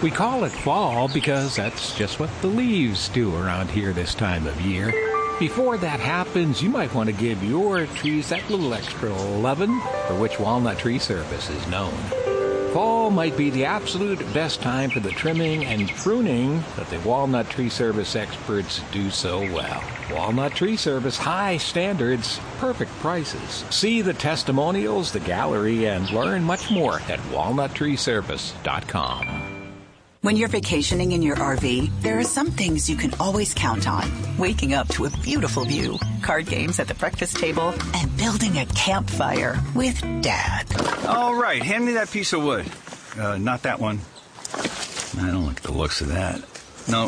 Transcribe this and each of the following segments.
We call it fall because that's just what the leaves do around here this time of year. Before that happens, you might want to give your trees that little extra lovin', for which Walnut Tree Service is known. Fall might be the absolute best time for the trimming and pruning that the Walnut Tree Service experts do so well. Walnut Tree Service, high standards, perfect prices. See the testimonials, the gallery, and learn much more at walnuttreeservice.com. When you're vacationing in your RV, there are some things you can always count on. Waking up to a beautiful view, card games at the breakfast table, and building a campfire with Dad. All right, hand me that piece of wood. Not that one. I don't like the looks of that. No.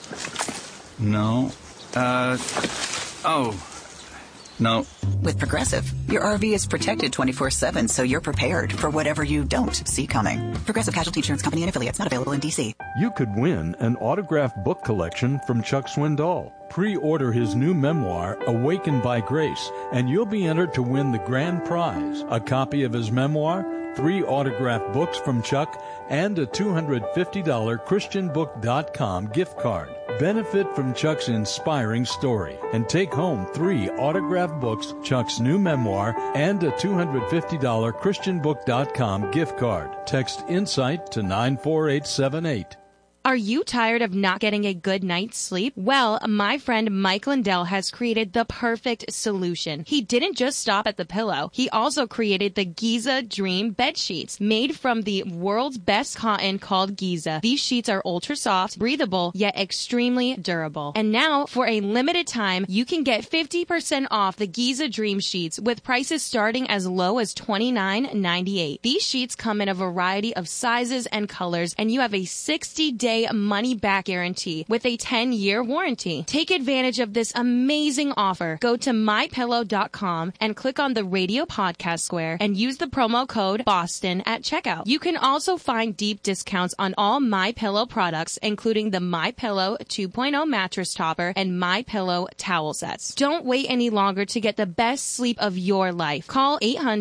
No. With Progressive, your RV is protected 24/7, so you're prepared for whatever you don't see coming. Progressive Casualty Insurance Company and affiliates, not available in D.C. You could win an autographed book collection from Chuck Swindoll. Pre-order his new memoir, Awakened by Grace, and you'll be entered to win the grand prize, a copy of his memoir, 3 autographed books from Chuck, and a $250 ChristianBook.com gift card. Benefit from Chuck's inspiring story and take home 3 autographed books, Chuck's new memoir, and a $250 ChristianBook.com gift card. Text INSIGHT to 94878. Are you tired of not getting a good night's sleep? Well, my friend Mike Lindell has created the perfect solution. He didn't just stop at the pillow. He also created the Giza Dream bed sheets, made from the world's best cotton called Giza. These sheets are ultra soft, breathable, yet extremely durable. And now, for a limited time, you can get 50% off the Giza Dream sheets with prices starting as low as $29.98. These sheets come in a variety of sizes and colors, and you have a 60-day money-back guarantee with a 10-year warranty. Take advantage of this amazing offer. Go to MyPillow.com and click on the radio podcast square and use the promo code BOSTON at checkout. You can also find deep discounts on all MyPillow products, including the MyPillow 2.0 mattress topper and MyPillow towel sets. Don't wait any longer to get the best sleep of your life. Call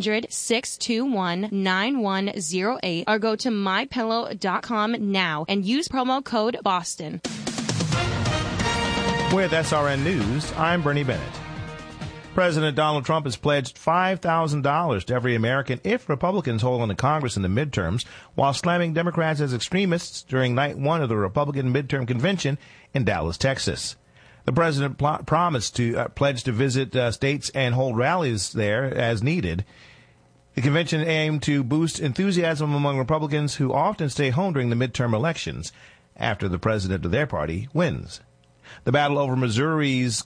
800-621-9108 or go to MyPillow.com now and use promo code BOSTON. With SRN News, I'm Bernie Bennett. President Donald Trump has pledged $5,000 to every American if Republicans hold on to Congress in the midterms, while slamming Democrats as extremists during night one of the Republican midterm convention in Dallas, Texas. The president promised to pledge to visit states and hold rallies there as needed. The convention aimed to boost enthusiasm among Republicans who often stay home during the midterm elections after the president of their party wins. The battle over Missouri's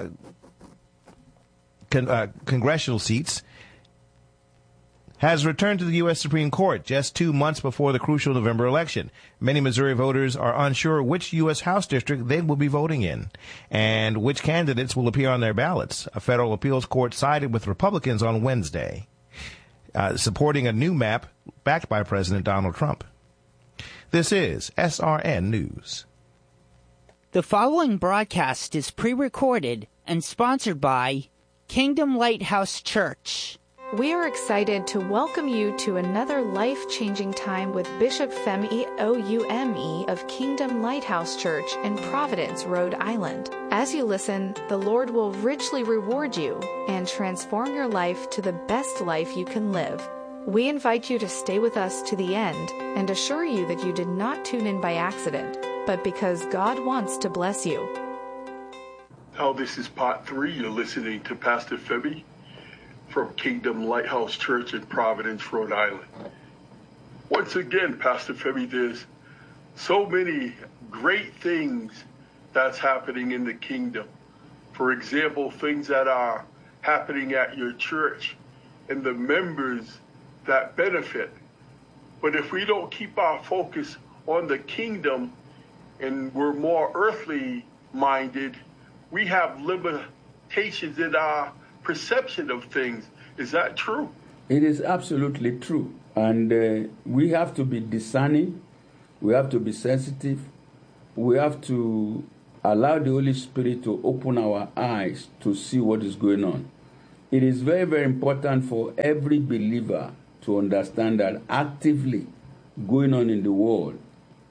congressional seats has returned to the U.S. Supreme Court just 2 months before the crucial November election. Many Missouri voters are unsure which U.S. House district they will be voting in and which candidates will appear on their ballots. A federal appeals court sided with Republicans on Wednesday, supporting a new map backed by President Donald Trump. This is SRN News. The following broadcast is pre-recorded and sponsored by Kingdom Lighthouse Church. We are excited to welcome you to another life-changing time with Bishop Femi Oume of Kingdom Lighthouse Church in Providence, Rhode Island. As you listen, the Lord will richly reward you and transform your life to the best life you can live. We invite you to stay with us to the end and assure you that you did not tune in by accident, but because God wants to bless you. Now this is part 3. You're listening to Pastor Femi from Kingdom Lighthouse Church in Providence, Rhode Island. Once again, Pastor Femi, there's so many great things that's happening in the kingdom. For example, things that are happening at your church and the members that benefit. But if we don't keep our focus on the kingdom and we're more earthly minded, we have limitations in our perception of things. Is that true? It is absolutely true. And we have to be discerning. We have to be sensitive. We have to allow the Holy Spirit to open our eyes to see what is going on. It is very, very important for every believer to understand that actively going on in the world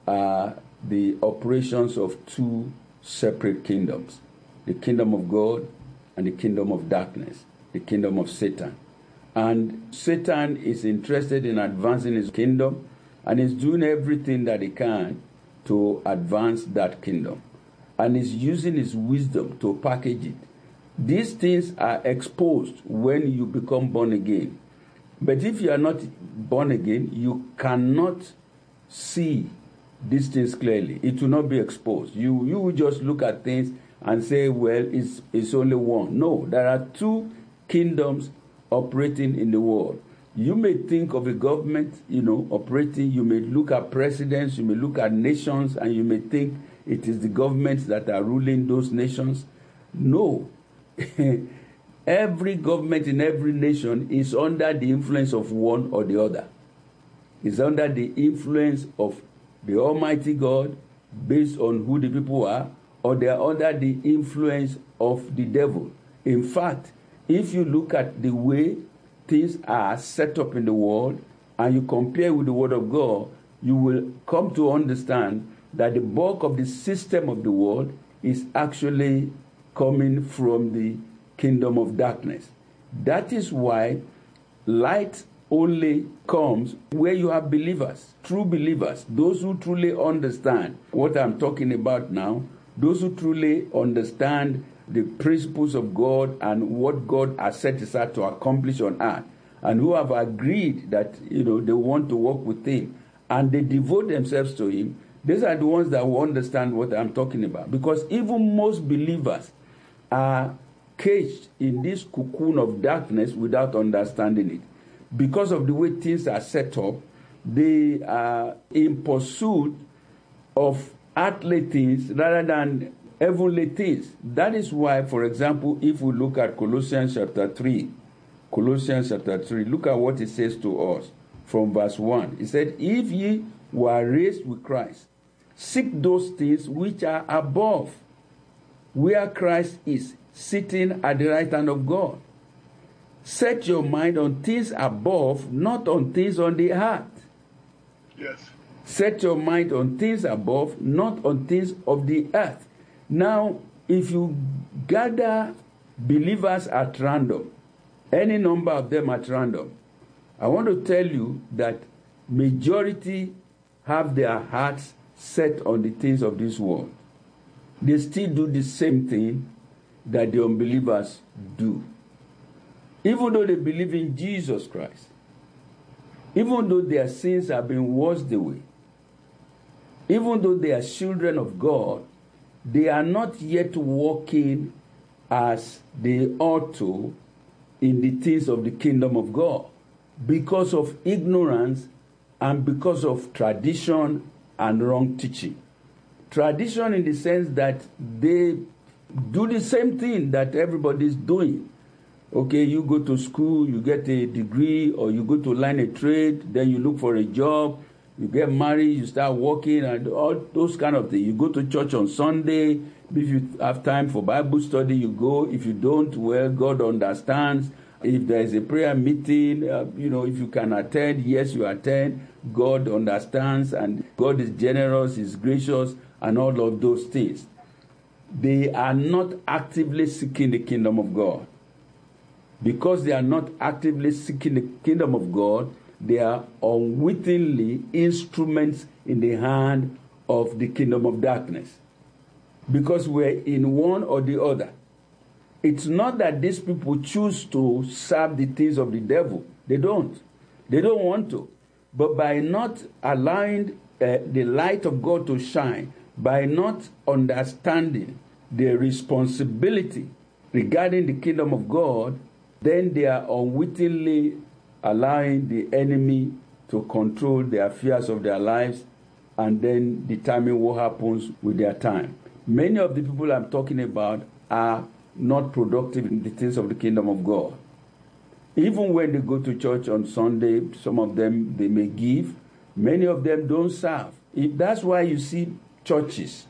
are the operations of two separate kingdoms, the kingdom of God and the kingdom of darkness, the kingdom of Satan. And Satan is interested in advancing his kingdom and is doing everything that he can to advance that kingdom. And is using his wisdom to package it. These things are exposed when you become born again. But if you are not born again, you cannot see these things clearly. It will not be exposed. You will just look at things and say, well, it's only one. No, there are two kingdoms operating in the world. You may think of a government, operating. You may look at presidents, you may look at nations, and you may think it is the governments that are ruling those nations. No. Every government in every nation is under the influence of one or the other. It's under the influence of the Almighty God based on who the people are, or they are under the influence of the devil. In fact, if you look at the way things are set up in the world and you compare with the Word of God, you will come to understand that the bulk of the system of the world is actually coming from the kingdom of darkness. That is why light only comes where you have believers, true believers, those who truly understand what I'm talking about now, those who truly understand the principles of God and what God has set aside to accomplish on earth, and who have agreed that they want to work with Him and they devote themselves to Him. These are the ones that will understand what I'm talking about. Because even most believers are caged in this cocoon of darkness without understanding it. Because of the way things are set up, they are in pursuit of earthly things rather than heavenly things. That is why, for example, if we look at Colossians chapter 3, look at what it says to us from verse 1. It said, if ye were raised with Christ, seek those things which are above, where Christ is, sitting at the right hand of God. Set your mind on things above, not on things on the earth. Yes. Set your mind on things above, not on things of the earth. Now, if you gather believers at random, any number of them at random, I want to tell you that majority have their hearts set on the things of this world. They still do the same thing that the unbelievers do. Even though they believe in Jesus Christ, even though their sins have been washed away, even though they are children of God, they are not yet walking as they ought to in the things of the kingdom of God because of ignorance and because of tradition and wrong teaching. Tradition in the sense that they do the same thing that everybody is doing. Okay, you go to school, you get a degree, or you go to learn a trade, then you look for a job, you get married, you start working, and all those kind of things. You go to church on Sunday. If you have time for Bible study, you go. If you don't, well, God understands. If there is a prayer meeting, if you can attend, yes, you attend. God understands, and God is generous, is gracious, and all of those things. They are not actively seeking the kingdom of God. Because they are not actively seeking the kingdom of God, they are unwittingly instruments in the hand of the kingdom of darkness. Because we're in one or the other. It's not that these people choose to serve the things of the devil. They don't. They don't want to. But by not allowing the light of God to shine, by not understanding their responsibility regarding the kingdom of God, then they are unwittingly allowing the enemy to control the affairs of their lives and then determine what happens with their time. Many of the people I'm talking about are not productive in the things of the kingdom of God. Even when they go to church on Sunday, some of them, they may give. Many of them don't serve. That's why you see churches.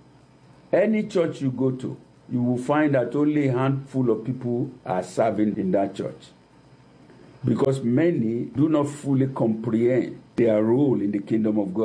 Any church you go to, you will find that only a handful of people are serving in that church. Because many do not fully comprehend their role in the kingdom of God.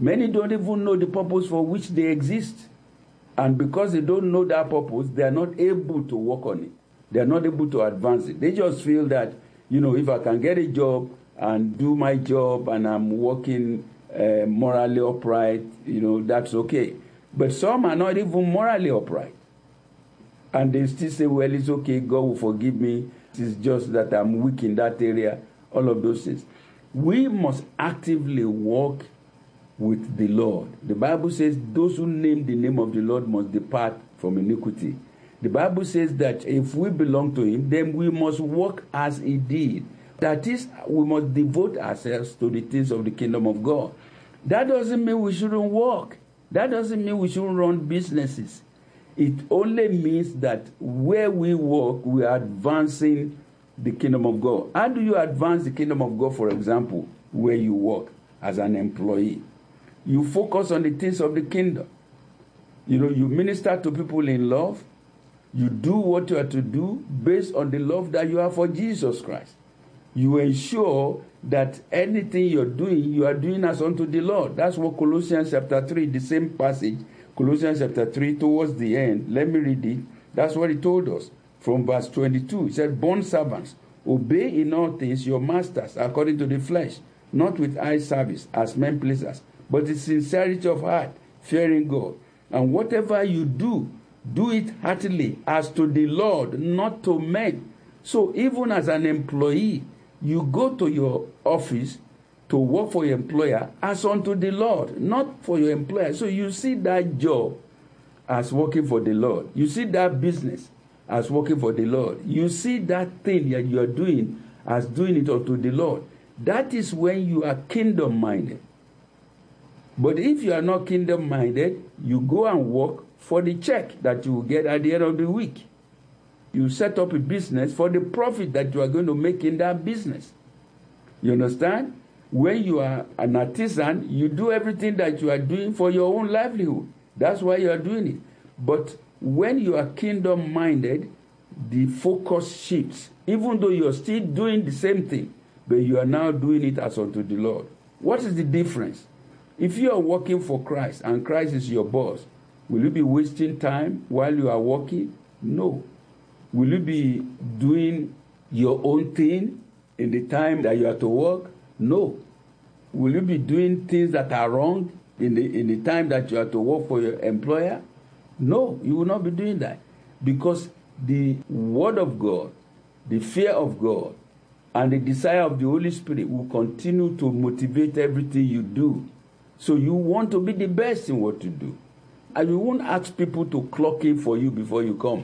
Many don't even know the purpose for which they exist. And because they don't know that purpose, they are not able to work on it. They are not able to advance it. They just feel that, if I can get a job and do my job and I'm working morally upright, that's okay. But some are not even morally upright. And they still say, well, it's okay, God will forgive me. It's just that I'm weak in that area, all of those things. We must actively walk with the Lord. The Bible says those who name the name of the Lord must depart from iniquity. The Bible says that if we belong to him, then we must walk as he did. That is, we must devote ourselves to the things of the kingdom of God. That doesn't mean we shouldn't walk. That doesn't mean we shouldn't run businesses. It only means that where we walk, we are advancing the kingdom of God. How do you advance the kingdom of God, for example, where you work as an employee? You focus on the things of the kingdom. You minister to people in love. You do what you are to do based on the love that you have for Jesus Christ. You ensure that anything you are doing as unto the Lord. That's what Colossians chapter 3, the same passage, Colossians chapter 3, towards the end. Let me read it. That's what he told us from verse 22. He said, "Bond servants, obey in all things your masters according to the flesh, not with eye service as men pleasers, but in sincerity of heart, fearing God. And whatever you do, do it heartily as to the Lord, not to men." So even as an employee, you go to your office to work for your employer as unto the Lord, not for your employer. So you see that job as working for the Lord. You see that business as working for the Lord. You see that thing that you are doing as doing it unto the Lord. That is when you are kingdom-minded. But if you are not kingdom-minded, you go and work for the check that you will get at the end of the week. You set up a business for the profit that you are going to make in that business. You understand? When you are an artisan, you do everything that you are doing for your own livelihood. That's why you are doing it. But when you are kingdom-minded, the focus shifts. Even though you are still doing the same thing, but you are now doing it as unto the Lord. What is the difference? If you are working for Christ and Christ is your boss, will you be wasting time while you are working? No. Will you be doing your own thing in the time that you are to work? No. Will you be doing things that are wrong in the time that you are to work for your employer? No, you will not be doing that. Because the word of God, the fear of God, and the desire of the Holy Spirit will continue to motivate everything you do. So you want to be the best in what you do. And you won't ask people to clock in for you before you come.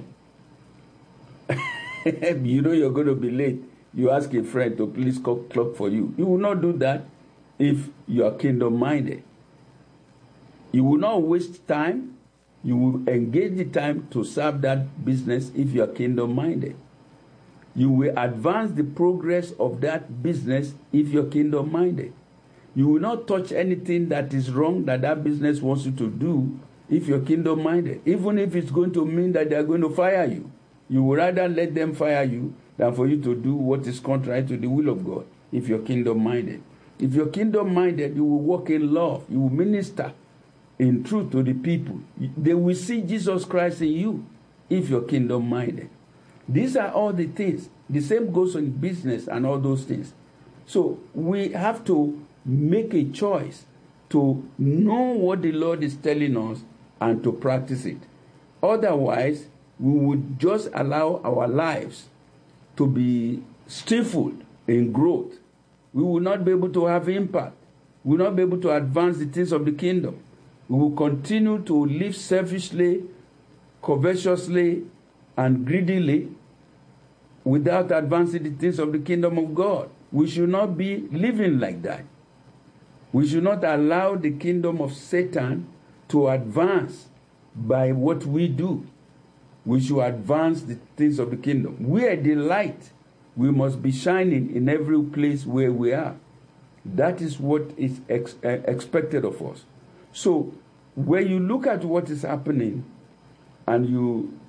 You know you're going to be late. You ask a friend to please clock for you. You will not do that if you are kingdom-minded. You will not waste time. You will engage the time to serve that business if you are kingdom-minded. You will advance the progress of that business if you're kingdom-minded. You will not touch anything that is wrong that business wants you to do if you're kingdom-minded. Even if it's going to mean that they're going to fire you. You would rather let them fire you than for you to do what is contrary to the will of God if you're kingdom-minded. If you're kingdom-minded, you will walk in love. You will minister in truth to the people. They will see Jesus Christ in you if you're kingdom-minded. These are all the things. The same goes in business and all those things. So we have to make a choice to know what the Lord is telling us and to practice it. Otherwise, we would just allow our lives to be stifled in growth. We will not be able to have impact. We will not be able to advance the things of the kingdom. We will continue to live selfishly, covetously, and greedily without advancing the things of the kingdom of God. We should not be living like that. We should not allow the kingdom of Satan to advance by what we do. We should advance the things of the kingdom. We are the light. We must be shining in every place where we are. That is what is expected of us. So, when you look at what is happening and you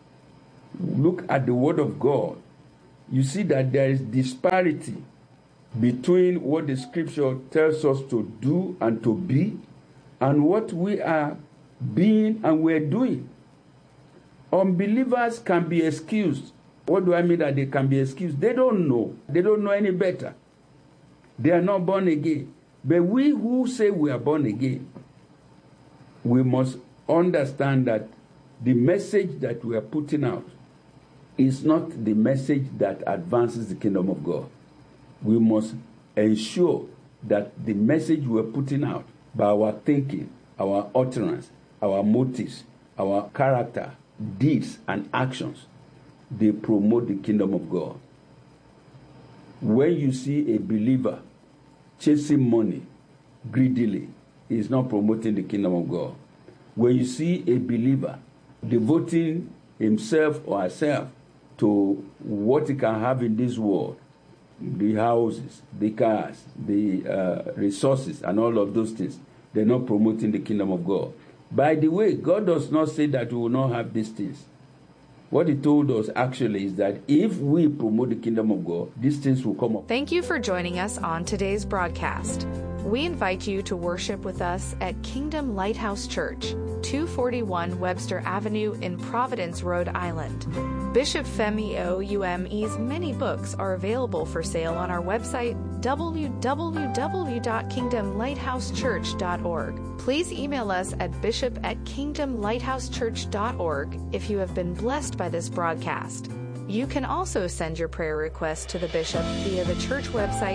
look at the Word of God, you see that there is disparity between what the scripture tells us to do and to be and what we are being and we're doing. Unbelievers can be excused. What do I mean that they can be excused? They don't know. They don't know any better. They are not born again. But we who say we are born again, we must understand that the message that we are putting out is not the message that advances the kingdom of God. We must ensure that the message we are putting out by our thinking, our utterance, our motives, our character, deeds, and actions, they promote the kingdom of God. When you see a believer chasing money greedily, he is not promoting the kingdom of God. When you see a believer devoting himself or herself to what he can have in this world, the houses, the cars, the resources, and all of those things, they're not promoting the kingdom of God. By the way, God does not say that we will not have these things. What he told us actually is that if we promote the kingdom of God, these things will come up. Thank you for joining us on today's broadcast. We invite you to worship with us at Kingdom Lighthouse Church, 241 Webster Avenue in Providence, Rhode Island. Bishop Femi Oume's many books are available for sale on our website, www.kingdomlighthousechurch.org. Please email us at bishop@kingdomlighthousechurch.org if you have been blessed by this broadcast. You can also send your prayer request to the bishop via the church website,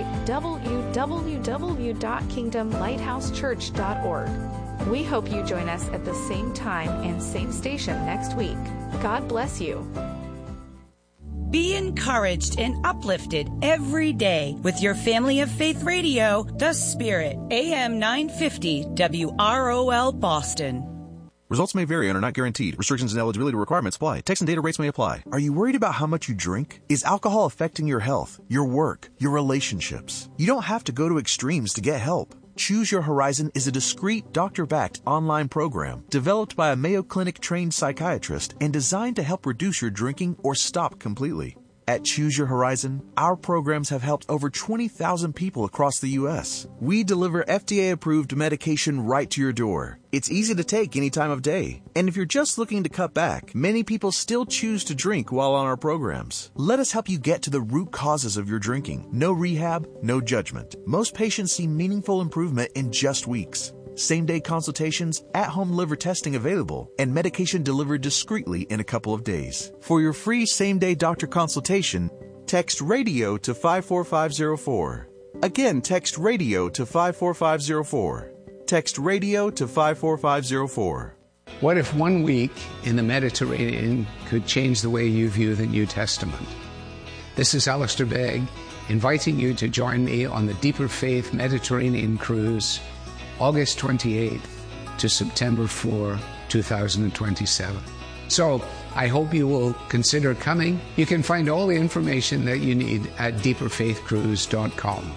www.kingdomlighthousechurch.org. We hope you join us at the same time and same station next week. God bless you. Be encouraged and uplifted every day with your Family of Faith Radio, The Spirit, AM 950 WROL Boston. Results may vary and are not guaranteed. Restrictions and eligibility requirements apply. Text and data rates may apply. Are you worried about how much you drink? Is alcohol affecting your health, your work, your relationships? You don't have to go to extremes to get help. Choose Your Horizon is a discreet, doctor-backed online program developed by a Mayo Clinic-trained psychiatrist and designed to help reduce your drinking or stop completely. At Choose Your Horizon, our programs have helped over 20,000 people across the U.S. We deliver FDA-approved medication right to your door. It's easy to take any time of day. And if you're just looking to cut back, many people still choose to drink while on our programs. Let us help you get to the root causes of your drinking. No rehab, no judgment. Most patients see meaningful improvement in just weeks. Same-day consultations, at-home liver testing available, and medication delivered discreetly in a couple of days. For your free same-day doctor consultation, text RADIO to 54504. Again, text RADIO to 54504. Text RADIO to 54504. What if 1 week in the Mediterranean could change the way you view the New Testament? This is Alistair Begg, inviting you to join me on the Deeper Faith Mediterranean Cruise, August 28th to September 4, 2027. So I hope you will consider coming. You can find all the information that you need at deeperfaithcruise.com.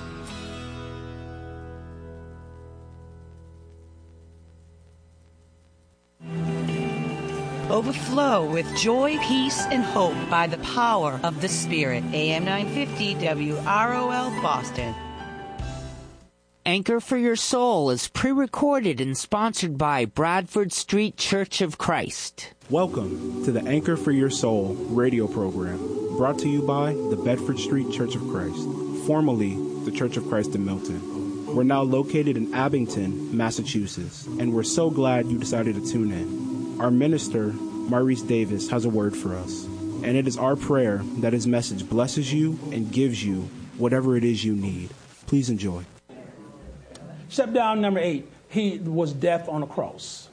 Overflow with joy, peace, and hope by the power of the Spirit. AM 950 WROL Boston. Anchor for Your Soul is pre-recorded and sponsored by Bradford Street Church of Christ. Welcome to the Anchor for Your Soul radio program, brought to you by the Bedford Street Church of Christ, formerly the Church of Christ in Milton. We're now located in Abington, Massachusetts, and we're so glad you decided to tune in. Our minister, Maurice Davis, has a word for us, and it is our prayer that his message blesses you and gives you whatever it is you need. Please enjoy. Step down number 8, he was death on a cross.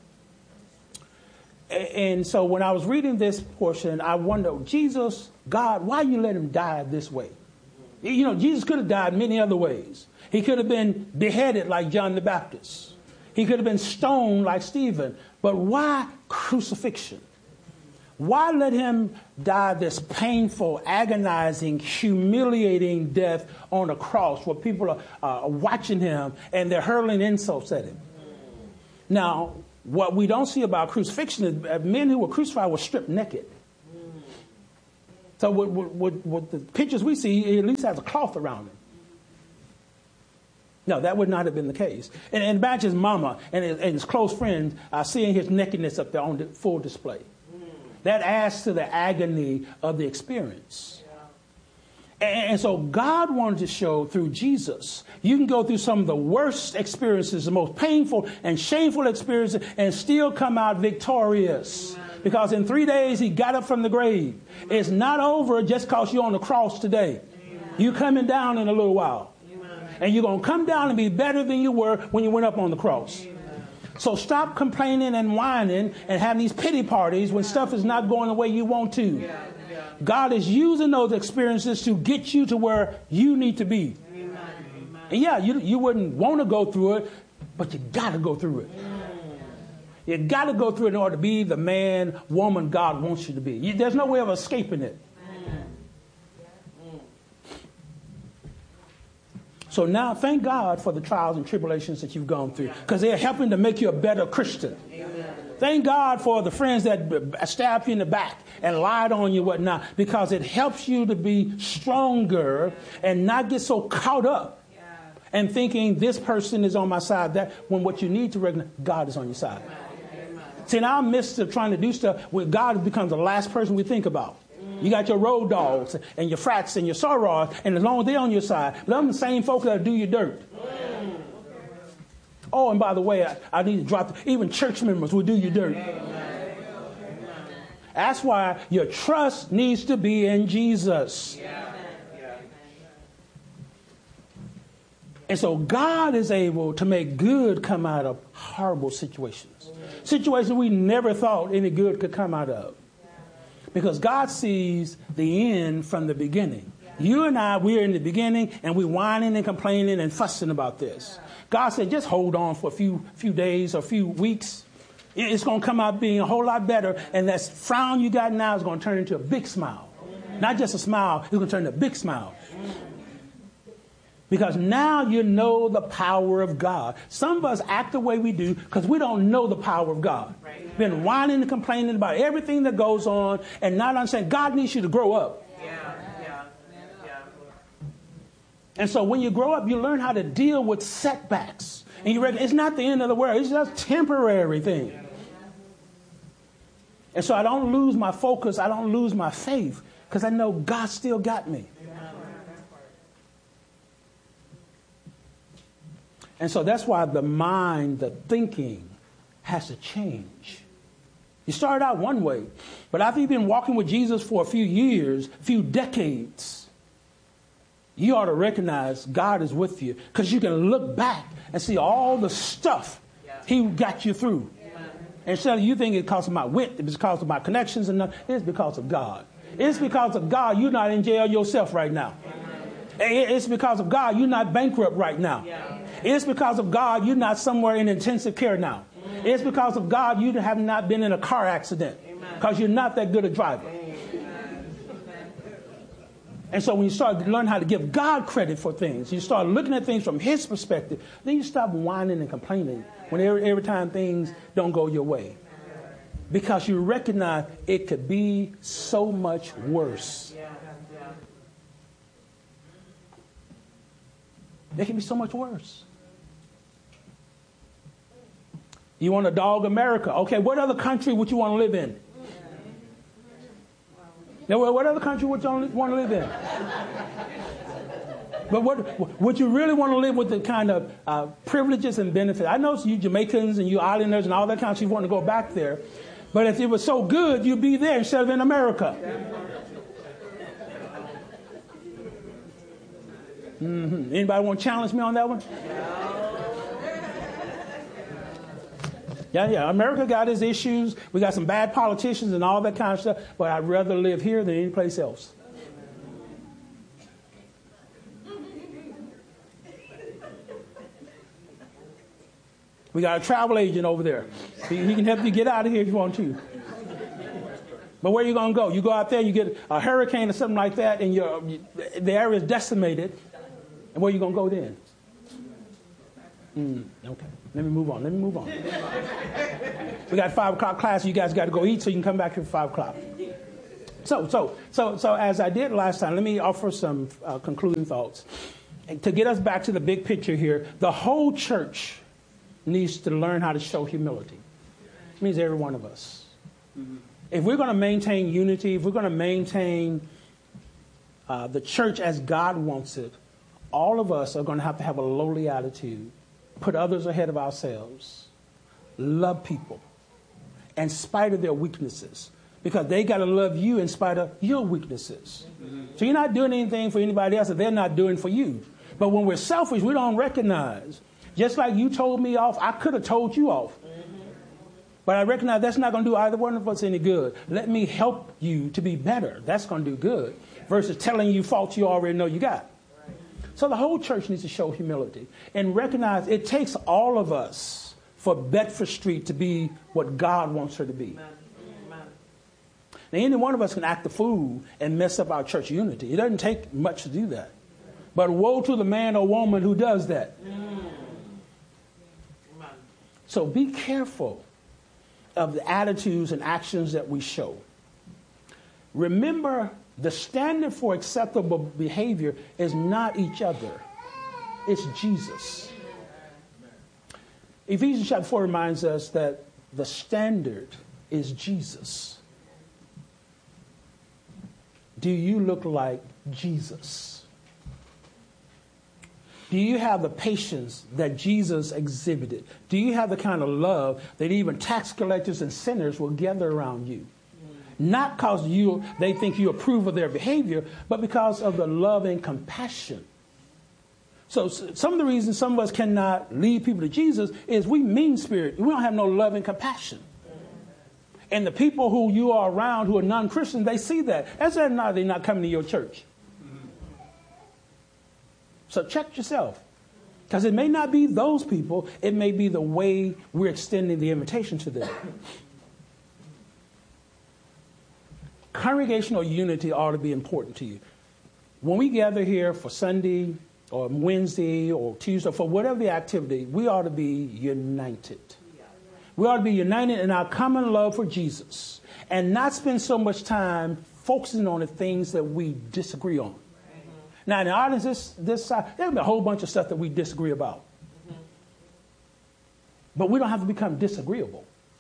And so when I was reading this portion, I wondered, Jesus, God, why you let him die this way? You know, Jesus could have died many other ways. He could have been beheaded like John the Baptist. He could have been stoned like Stephen. But why crucifixion? Why let him die this painful, agonizing, humiliating death on a cross where people are watching him and they're hurling insults at him? Now, what we don't see about crucifixion is men who were crucified were stripped naked. So with the pictures we see, he at least has a cloth around him. No, that would not have been the case. And imagine his mama and his close friends seeing his nakedness up there on the full display. That adds to the agony of the experience. And so God wanted to show through Jesus, you can go through some of the worst experiences, the most painful and shameful experiences, and still come out victorious. Because in 3 days, he got up from the grave. It's not over just because you're on the cross today. You're coming down in a little while. And you're going to come down and be better than you were when you went up on the cross. So stop complaining and whining and having these pity parties when stuff is not going the way you want to. God is using those experiences to get you to where you need to be. And yeah, you wouldn't want to go through it, but you got to go through it. You got to go through it in order to be the man, woman God wants you to be. There's no way of escaping it. So now, thank God for the trials and tribulations that you've gone through, because they're helping to make you a better Christian. Amen. Thank God for the friends that stabbed you in the back and lied on you and whatnot, because it helps you to be stronger and not get so caught up and thinking this person is on my side, that when what you need to recognize, God is on your side. Amen. See, in our midst of trying to do stuff, where God becomes the last person we think about. You got your road dogs and your frats and your sorrows, and as long as they're on your side, them the same folks that do your dirt. Oh, and by the way, I need to drop, even church members will do your dirt. That's why your trust needs to be in Jesus. And so God is able to make good come out of horrible situations. Situations we never thought any good could come out of. Because God sees the end from the beginning. You and I, we're in the beginning, and we're whining and complaining and fussing about this. God said, just hold on for a few days or a few weeks. It's going to come out being a whole lot better, and that frown you got now is going to turn into a big smile. Not just a smile, it's going to turn into a big smile. Because now you know the power of God. Some of us act the way we do because we don't know the power of God. Right. Been whining and complaining about everything that goes on and not understanding God needs you to grow up. Yeah. And so when you grow up, you learn how to deal with setbacks. And you reckon it's not the end of the world. It's just a temporary thing. And so I don't lose my focus. I don't lose my faith because I know God still got me. And so that's why the mind, the thinking has to change. You started out one way, but after you've been walking with Jesus for a few years, a few decades, you ought to recognize God is with you, because you can look back and see all the stuff he got you through. Instead of you thinking it's because of my wit, it's because of my connections, and it's because of God. It's because of God you're not in jail yourself right now. It's because of God you're not bankrupt right now. It's because of God you're not somewhere in intensive care now. It's because of God you have not been in a car accident, because you're not that good a driver. And so when you start to learn how to give God credit for things, you start looking at things from his perspective, then you stop whining and complaining when every time things don't go your way. Because you recognize it could be so much worse. It can be so much worse. You want to dog America. Okay, what other country would you want to live in? Now, what other country would you want to live in? But what would you really want to live with the kind of privileges and benefits? I know you Jamaicans and you Islanders and all that kind of stuff want to go back there. But if it was so good, you'd be there instead of in America. Mm-hmm. Anybody want to challenge me on that one? Yeah. America got its issues. We got some bad politicians and all that kind of stuff. But I'd rather live here than any place else. We got a travel agent over there. He can help you get out of here if you want to. But where are you going to go? You go out there, you get a hurricane or something like that, and the area is decimated. And where are you going to go then? Okay. Let me move on. We got 5 o'clock class. You guys got to go eat so you can come back here at 5 o'clock. So as I did last time, let me offer some concluding thoughts. to get us back to the big picture here, the whole church needs to learn how to show humility. It means every one of us. Mm-hmm. If we're going to maintain unity, if we're going to maintain the church as God wants it, all of us are going to have a lowly attitude, put others ahead of ourselves, love people in spite of their weaknesses, because they got to love you in spite of your weaknesses. Mm-hmm. So you're not doing anything for anybody else that they're not doing for you. But when we're selfish, we don't recognize. Just like you told me off, I could have told you off. But I recognize that's not going to do either one of us any good. Let me help you to be better. That's going to do good. Versus telling you faults you already know you got. So the whole church needs to show humility and recognize it takes all of us for Bedford Street to be what God wants her to be. Now, any one of us can act the fool and mess up our church unity. It doesn't take much to do that. But woe to the man or woman who does that. So be careful of the attitudes and actions that we show. Remember, the standard for acceptable behavior is not each other. It's Jesus. Ephesians chapter 4 reminds us that the standard is Jesus. Do you look like Jesus? Do you have the patience that Jesus exhibited? Do you have the kind of love that even tax collectors and sinners will gather around you? Not because they think you approve of their behavior, but because of the love and compassion. So some of the reasons some of us cannot lead people to Jesus is we mean-spirited. We don't have no love and compassion. And the people who you are around who are non-Christians, they see that. That's why they're not coming to your church. So check yourself. Because it may not be those people. It may be the way we're extending the invitation to them. Congregational unity ought to be important to you. When we gather here for Sunday or Wednesday or Tuesday, for whatever the activity, we ought to be united. We ought to be united in our common love for Jesus and not spend so much time focusing on the things that we disagree on. Now, in the audience this side, there'll be a whole bunch of stuff that we disagree about. But we don't have to become disagreeable.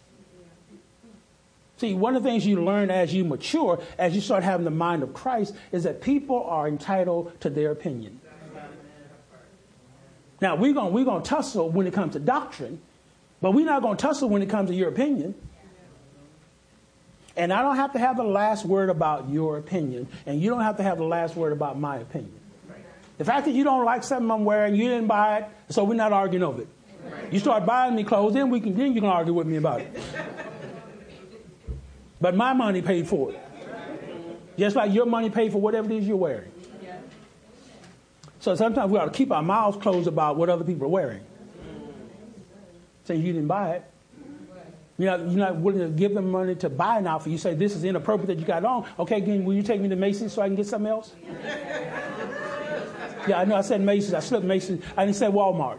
See, one of the things you learn as you mature, as you start having the mind of Christ, is that people are entitled to their opinion. Now, we're going to tussle when it comes to doctrine, but we're not going to tussle when it comes to your opinion. And I don't have to have the last word about your opinion, and you don't have to have the last word about my opinion. The fact that you don't like something I'm wearing, you didn't buy it, so we're not arguing over it. You start buying me clothes, then you can argue with me about it. But my money paid for it. Just like your money paid for whatever it is you're wearing. So sometimes we ought to keep our mouths closed about what other people are wearing. Saying you didn't buy it. You're not willing to give them money to buy an outfit. You say, this is inappropriate that you got on. Okay, will you take me to Macy's so I can get something else? Yeah, I know I said Macy's. I slipped Macy's. I didn't say Walmart.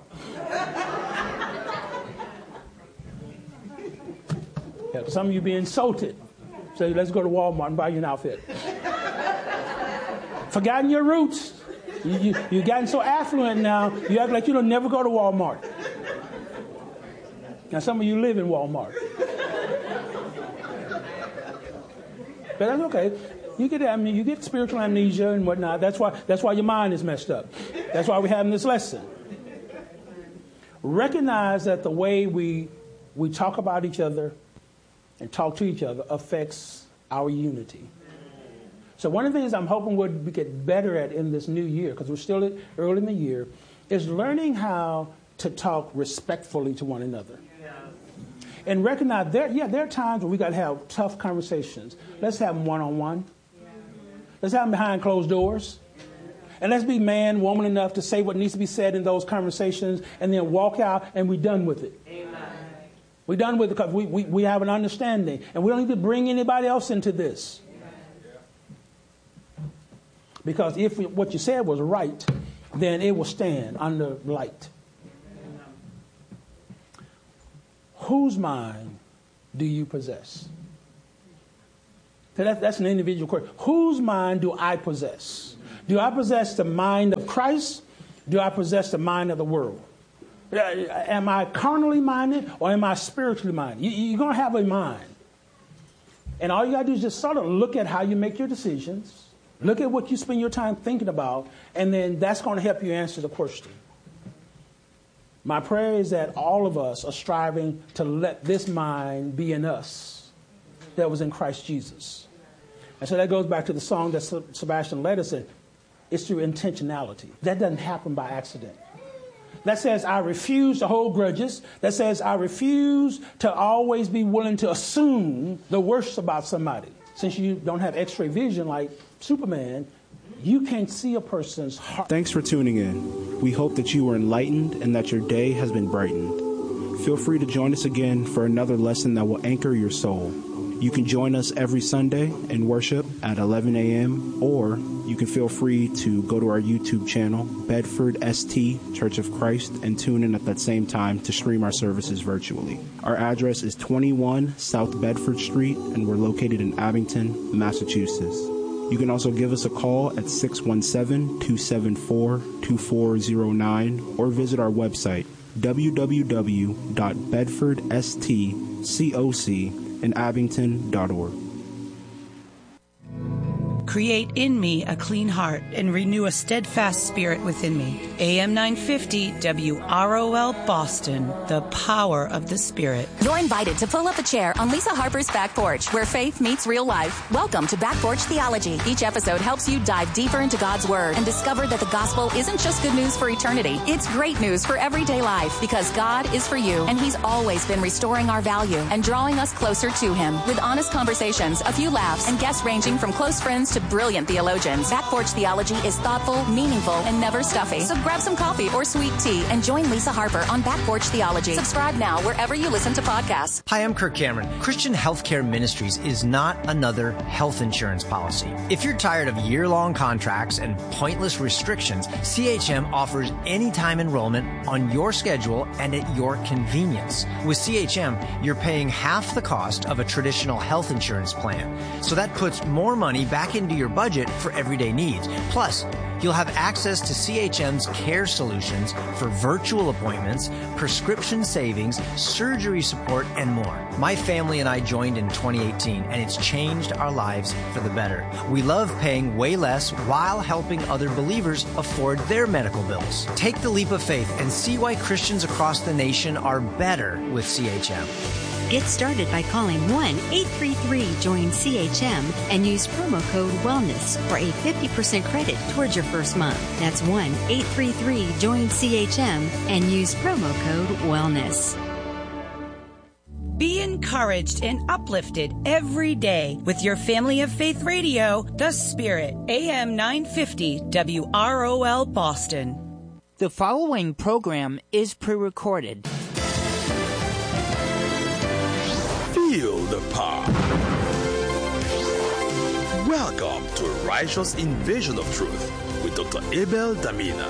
Yeah, some of you be insulted. So let's go to Walmart and buy you an outfit. Forgotten your roots. You've gotten so affluent now, you act like you don't never go to Walmart. Now, some of you live in Walmart. But that's okay. You get spiritual amnesia and whatnot. That's why your mind is messed up. That's why we're having this lesson. Recognize that the way we talk about each other and talk to each other affects our unity. So one of the things I'm hoping we'll get better at in this new year, because we're still early in the year, is learning how to talk respectfully to one another. And recognize there are times when we got to have tough conversations. Let's have them one-on-one. Let's have them behind closed doors. And let's be man, woman enough to say what needs to be said in those conversations and then walk out and we're done with it. Amen. We're done with it because we have an understanding. And we don't need to bring anybody else into this. Because if what you said was right, then it will stand under light. Whose mind do you possess? So that's an individual question. Whose mind do I possess? Do I possess the mind of Christ? do I possess the mind of the world? Am I carnally minded or am I spiritually minded? You're going to have a mind. And all you got to do is just sort of look at how you make your decisions, look at what you spend your time thinking about, and then that's going to help you answer the question. My prayer is that all of us are striving to let this mind be in us that was in Christ Jesus. And so that goes back to the song that Sebastian led us in. It's through intentionality. That doesn't happen by accident. That says I refuse to hold grudges. That says I refuse to always be willing to assume the worst about somebody. Since you don't have x-ray vision like Superman, you can't see a person's heart. Thanks for tuning in. We hope that you were enlightened and that your day has been brightened. Feel free to join us again for another lesson that will anchor your soul. You can join us every Sunday in worship at 11 a.m. or you can feel free to go to our YouTube channel, Bedford St. Church of Christ, and tune in at that same time to stream our services virtually. Our address is 21 South Bedford Street, and we're located in Abington, Massachusetts. You can also give us a call at 617-274-2409 or visit our website, www.bedfordstcocinabington.org. Create in me a clean heart and renew a steadfast spirit within me. AM 950 WROL Boston, the power of the Spirit. You're invited to pull up a chair on Lisa Harper's Back Porch, where faith meets real life. Welcome to Back Porch Theology. Each episode helps you dive deeper into God's Word and discover that the gospel isn't just good news for eternity. It's great news for everyday life because God is for you, and He's always been restoring our value and drawing us closer to Him. With honest conversations, a few laughs, and guests ranging from close friends to brilliant theologians, Back Porch Theology is thoughtful, meaningful, and never stuffy. So grab some coffee or sweet tea and join Lisa Harper on Back Porch Theology. Subscribe now wherever you listen to podcasts. Hi, I'm Kirk Cameron. Christian Healthcare Ministries is not another health insurance policy. If you're tired of year-long contracts and pointless restrictions, CHM offers anytime enrollment on your schedule and at your convenience. With CHM, you're paying half the cost of a traditional health insurance plan. So that puts more money back into your budget for everyday needs. Plus, you'll have access to CHM's care solutions for virtual appointments, prescription savings, surgery support, and more. My family and I joined in 2018, and it's changed our lives for the better. We love paying way less while helping other believers afford their medical bills. Take the leap of faith and see why Christians across the nation are better with CHM. Get started by calling 1-833-JOIN-CHM and use promo code WELLNESS for a 50% credit towards your first month. That's 1-833-JOIN-CHM and use promo code WELLNESS. Be encouraged and uplifted every day with your Family of Faith Radio, The Spirit, AM 950 WROL Boston. The following program is pre-recorded. Feel the power. Welcome to Righteous Invasion of Truth with Dr. Abel Damina.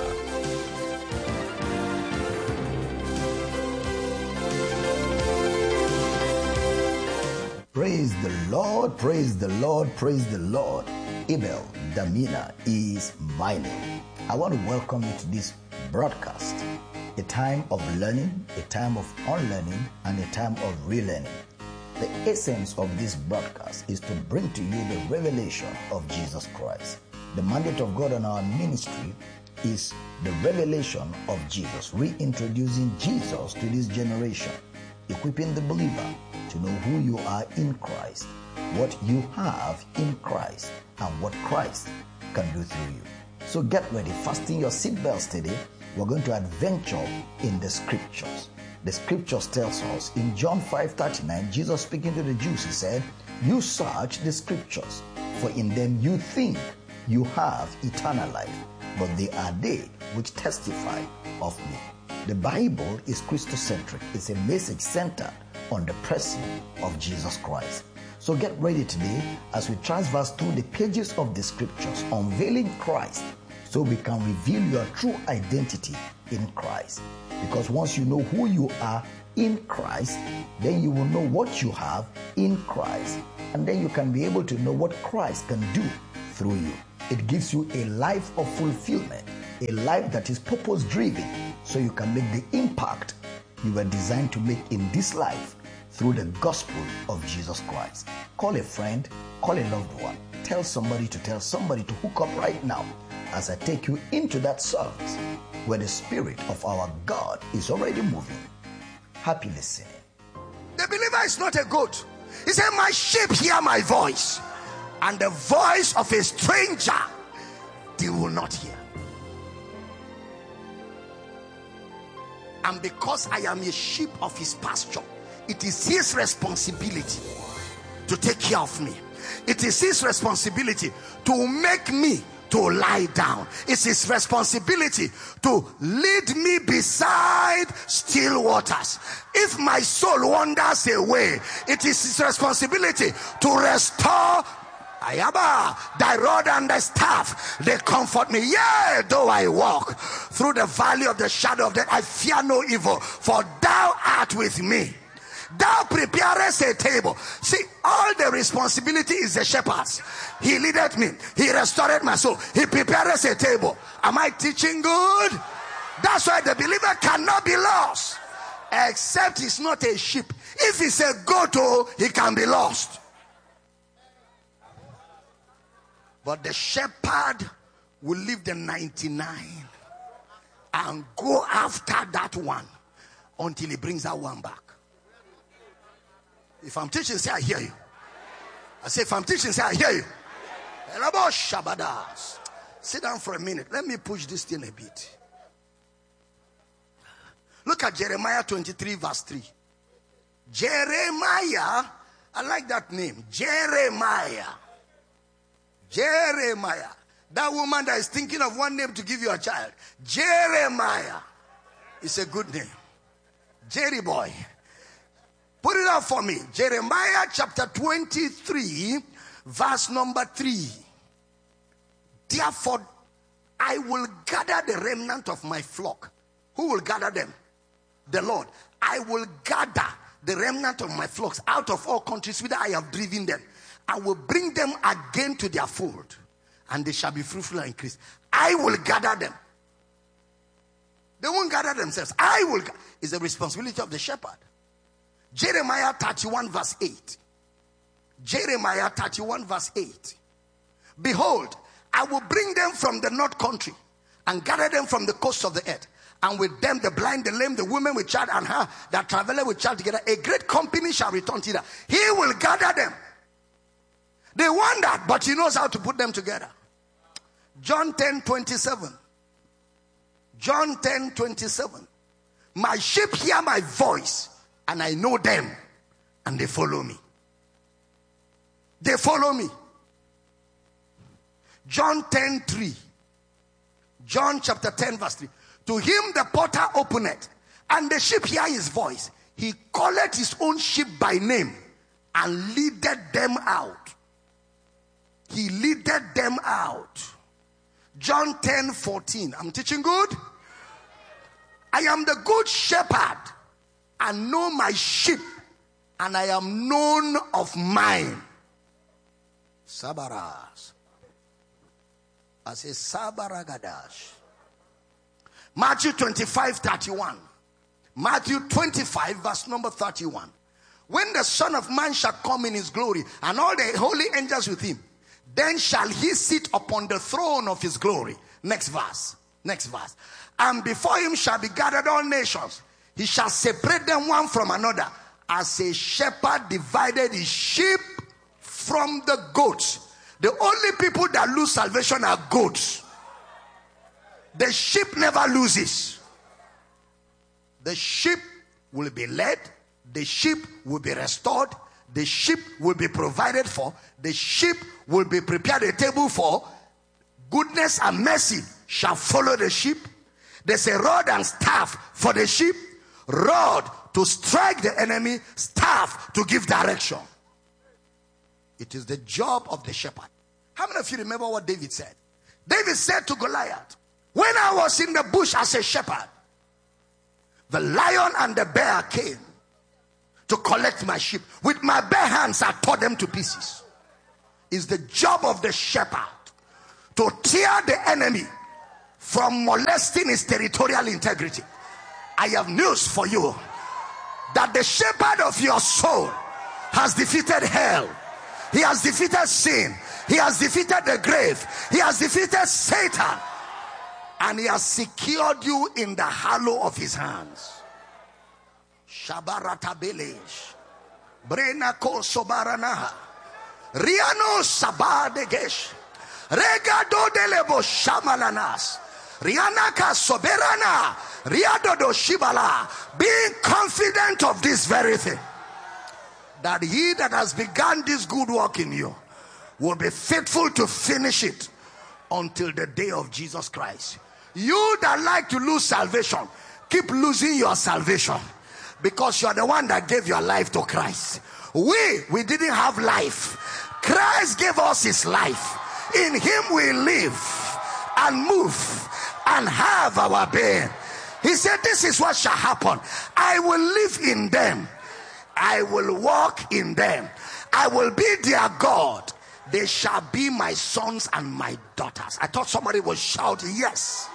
Praise the Lord, praise the Lord, praise the Lord. Abel Damina is my name. I want to welcome you to this broadcast, a time of learning, a time of unlearning, and a time of relearning. The essence of this broadcast is to bring to you the revelation of Jesus Christ. The mandate of God on our ministry is the revelation of Jesus, reintroducing Jesus to this generation, equipping the believer to know who you are in Christ, what you have in Christ, and what Christ can do through you. So get ready, fasten your seatbelts today. We're going to adventure in the scriptures. The scriptures tells us in John 5:39, Jesus speaking to the Jews, he said, "You search the scriptures, for in them you think you have eternal life, but they are they which testify of me." The Bible is Christocentric. It's a message centered on the person of Jesus Christ. So get ready today as we transverse through the pages of the scriptures, unveiling Christ, so we can reveal your true identity in Christ. Because once you know who you are in Christ, then you will know what you have in Christ. And then you can be able to know what Christ can do through you. It gives you a life of fulfillment a life that is purpose-driven so you can make the impact you were designed to make in this life through the gospel of Jesus Christ. Call a friend, call a loved one, tell somebody to hook up right now as I take you into that service where the Spirit of our God is already moving. Happy listening. The believer is not a goat. He said, my sheep hear my voice, and the voice of a stranger they will not hear. And because I am a sheep of his pasture, it is his responsibility to take care of me. It is his responsibility to make me to lie down. It's his responsibility to lead me beside still waters. If my soul wanders away, it is his responsibility to restore. Ayaba, thy rod and thy staff, they comfort me. Yea, though I walk through the valley of the shadow of death, I fear no evil, for thou art with me. Thou preparest a table. See, all the responsibility is the shepherd's. He leadeth me. He restored my soul. He prepares a table. Am I teaching good? That's why the believer cannot be lost, except he's not a sheep. If he's a goat, he can be lost. But the shepherd will leave the 99 and go after that one until he brings that one back. If I'm teaching, say I hear you. I say if I'm teaching, say I hear you. Sit down for a minute. Let me push this thing a bit. Look at Jeremiah 23 verse 3. Jeremiah, I like that name. Jeremiah. Jeremiah. That woman that is thinking of one name to give you a child. Jeremiah is a good name. Jerry boy. Put it up for me. Jeremiah chapter 23 verse number 3. Therefore, I will gather the remnant of my flock. Who will gather them? The Lord. I will gather the remnant of my flocks out of all countries whither I have driven them. I will bring them again to their fold, and they shall be fruitful and increase. I will gather them. They won't gather themselves. I will. It's the responsibility of the shepherd. Jeremiah 31 verse 8. Jeremiah 31 verse 8. Behold, I will bring them from the north country and gather them from the coast of the earth. And with them the blind, the lame, the women with child, and her that travel with child together. A great company shall return thither. He will gather them. They wondered, but he knows how to put them together. John 10:27. John 10:27. My sheep hear my voice, and I know them, and they follow me. They follow me. John 10:3. John chapter 10 verse 3. To him the porter openeth, and the sheep hear his voice. He calleth his own sheep by name, and leadeth them out. He leadeth them out. John 10:14. I'm teaching good. I am the good shepherd, and know my sheep, and I am known of mine. Sabaras. I say Sabaragadash. Matthew 25:31. Matthew 25 verse number 31. When the Son of Man shall come in his glory, and all the holy angels with him, then shall he sit upon the throne of his glory. Next verse. Next verse. And before him shall be gathered all nations. He shall separate them one from another, as a shepherd divided his sheep from the goats. The only people that lose salvation are goats. The sheep never loses. The sheep will be led. The sheep will be restored. The sheep will be provided for. The sheep will be prepared a table for. Goodness and mercy shall follow the sheep. There's a rod and staff for the sheep. Rod to strike the enemy, staff to give direction. It is the job of the shepherd. How many of you remember what David said? David said to Goliath, when I was in the bush as a shepherd, the lion and the bear came to collect my sheep. With my bare hands I tore them to pieces. It's the job of the shepherd to tear the enemy from molesting his territorial integrity. I have news for you, that the shepherd of your soul has defeated hell. He has defeated sin. He has defeated the grave. He has defeated Satan. And he has secured you in the hollow of his hands. Shabarata Belesh. Brena ko sobaranaha. Riano sabadegesh. Regado delebo shamalanas. Rianaka soberana. Riadodo shibala. Being confident of this very thing, that he that has begun this good work in you will be faithful to finish it until the day of Jesus Christ. You that like to lose salvation, keep losing your salvation, because you are the one that gave your life to Christ. We didn't have life. Christ gave us his life. In him we live and move and have our being. He said, this is what shall happen. I will live in them. I will walk in them. I will be their God. They shall be my sons and my daughters. I thought somebody was shouting, yes.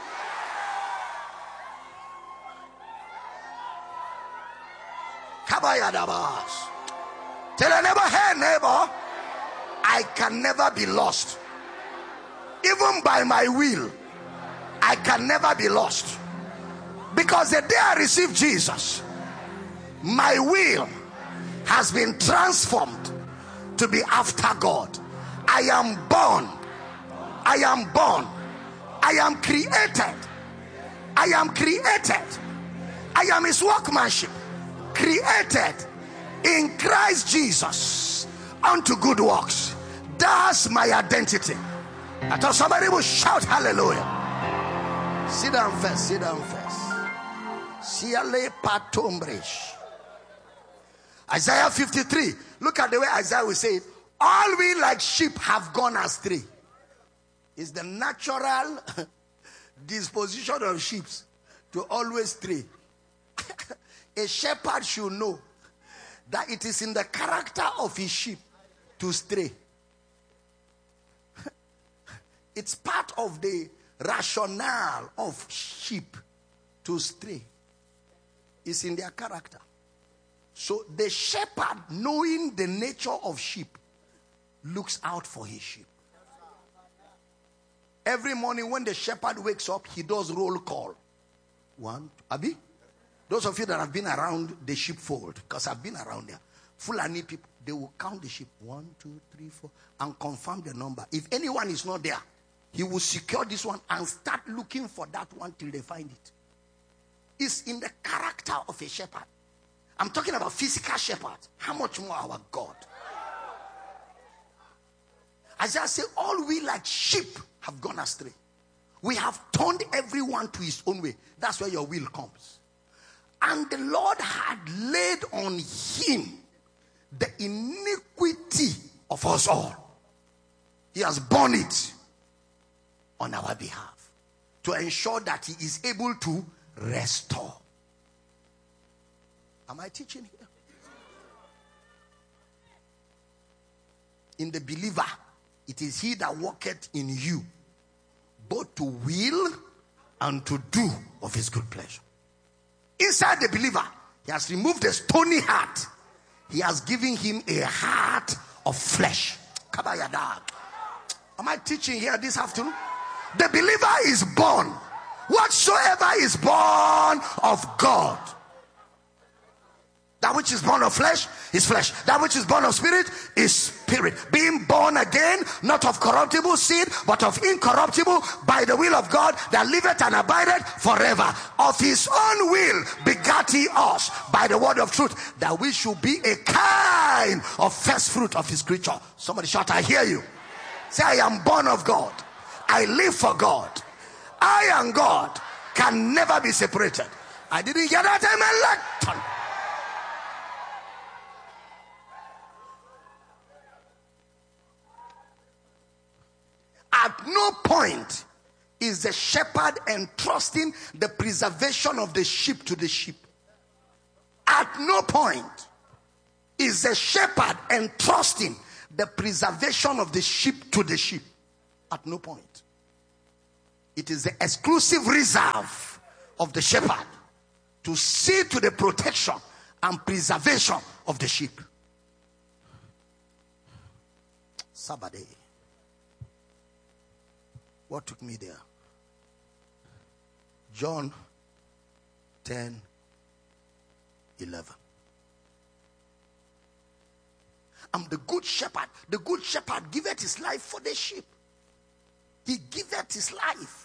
Kabayadabas. Tell a neighbor, hey neighbor, I can never be lost. Even by my will, I can never be lost. Because the day I received Jesus, my will has been transformed to be after God. I am born. I am born. I am created. I am created. I am his workmanship, created in Christ Jesus unto good works. That's my identity. I thought somebody would shout hallelujah. Sit down first. Sit down first. Siale patombrish. Isaiah 53. Look at the way Isaiah will say it. All we like sheep have gone astray. It's the natural disposition of sheep to always stray. A shepherd should know that it is in the character of his sheep to stray. It's part of the rationale of sheep to stray. It's in their character. So the shepherd, knowing the nature of sheep, looks out for his sheep. Every morning when the shepherd wakes up, he does roll call. One, Abi? Those of you that have been around the sheepfold, because I've been around there, Fulani people, they will count the sheep. 1, 2, 3, 4, and confirm the number. If anyone is not there, he will secure this one and start looking for that one till they find it. It's in the character of a shepherd. I'm talking about physical shepherd. How much more our God? Isaiah said, all we like sheep have gone astray. We have turned everyone to his own way. That's where your will comes. And the Lord had laid on him the iniquity of us all. He has borne it on our behalf to ensure that he is able to restore. Am I teaching here? In the believer, it is he that worketh in you, both to will and to do of his good pleasure. Inside the believer, he has removed the stony heart. He has given him a heart of flesh. Kabayada. Am I teaching here this afternoon? The believer is born. Whatsoever is born of God. That which is born of flesh is flesh. That which is born of spirit is spirit. Being born again, not of corruptible seed, but of incorruptible, by the will of God that liveth and abideth forever. Of his own will begat he us by the word of truth, that we should be a kind of first fruit of his creature. Somebody shout, I hear you. Say, I am born of God. I live for God. I and God can never be separated. I didn't hear that, amen. At no point is the shepherd entrusting the preservation of the sheep to the sheep. At no point is the shepherd entrusting the preservation of the sheep to the sheep. At no point. It is the exclusive reserve of the shepherd to see to the protection and preservation of the sheep. Sabbath. What took me there? John 10:11. I'm the good shepherd. The good shepherd giveth his life for the sheep. He giveth his life.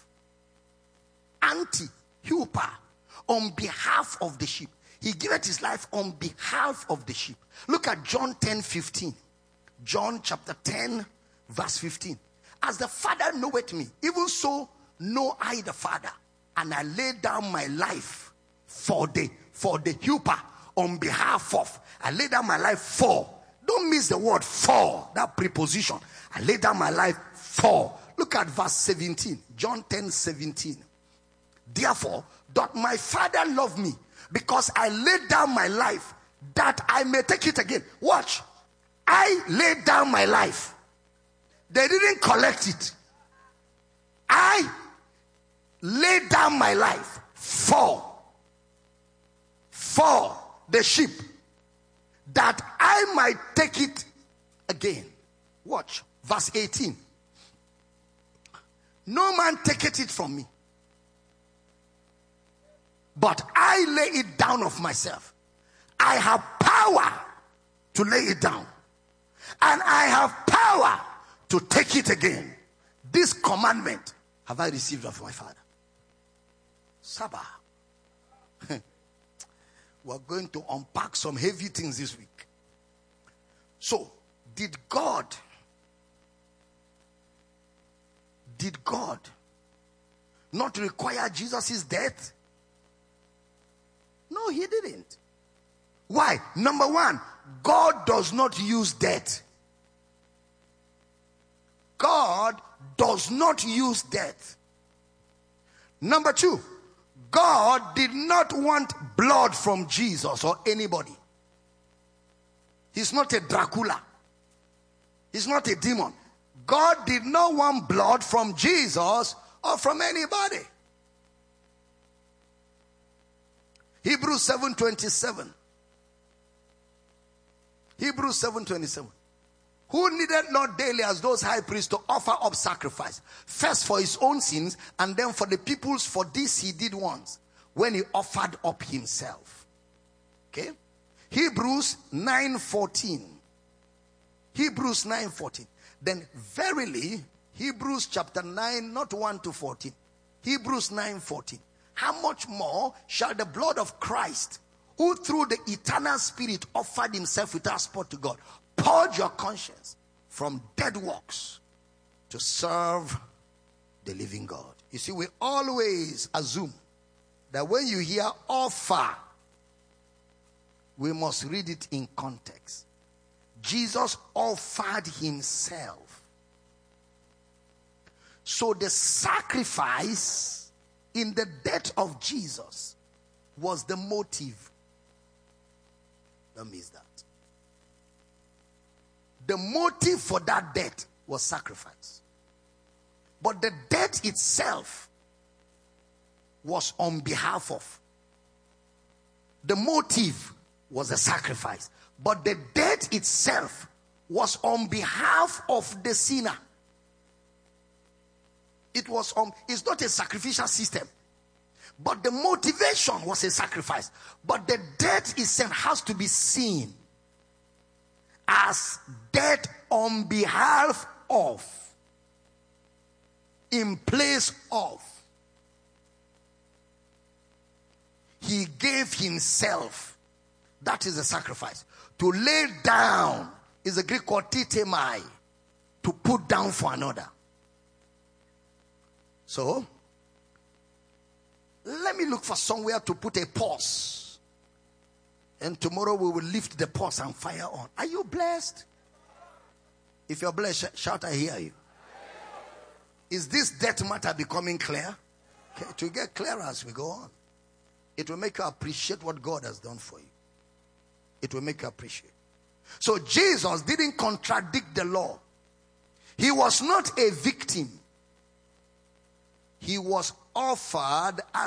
Anti-huper, on behalf of the sheep. He giveth his life on behalf of the sheep. Look at John 10:15. John chapter 10, verse 15. As the Father knoweth me, even so know I the Father. And I lay down my life for the huper, on behalf of. I lay down my life for. Don't miss the word for, that preposition. I lay down my life for. Look at verse 17. John 10:17. Therefore, doth my Father love me, because I laid down my life, that I may take it again. Watch. I laid down my life. They didn't collect it. I laid down my life for the sheep, that I might take it again. Watch. Verse 18. No man taketh it from me, but I lay it down of myself. I have power to lay it down, and I have power to take it again. This commandment have I received of my Father. Sabbath. We're going to unpack some heavy things this week. So, did God not require Jesus' death? No, he didn't. Why? Number one, God does not use death. God does not use death. Number two, God did not want blood from Jesus or anybody. He's not a Dracula. He's not a demon. God did not want blood from Jesus or from anybody. Hebrews 7:27. Hebrews 7:27. Who needed not daily as those high priests to offer up sacrifice, first for his own sins and then for the people's. For this he did once, when he offered up himself. Okay? Hebrews 9:14. Hebrews 9:14. Then verily, Hebrews chapter 9, not 1 to 14. Hebrews 9:14. How much more shall the blood of Christ, who through the eternal Spirit offered himself without spot to God, purge your conscience from dead works to serve the living God? You see, we always assume that when you hear offer, we must read it in context. Jesus offered himself. So the sacrifice in the death of Jesus was the motive. Don't miss that. The motive for that death was sacrifice. But the death itself was on behalf of. The motive was a sacrifice. But the death itself was on behalf of the sinner. It's not a sacrificial system. But the motivation was a sacrifice. But the death itself has to be seen as death on behalf of, in place of. He gave himself. That is a sacrifice. To lay down is a Greek word titemai, to put down for another. So, let me look for somewhere to put a pause. And tomorrow we will lift the pause and fire on. Are you blessed? If you're blessed, shout, I hear you. Is this death matter becoming clear? Okay, to get clearer as we go on. It will make you appreciate what God has done for you. It will make you appreciate. So Jesus didn't contradict the law. He was not a victim. he was offered as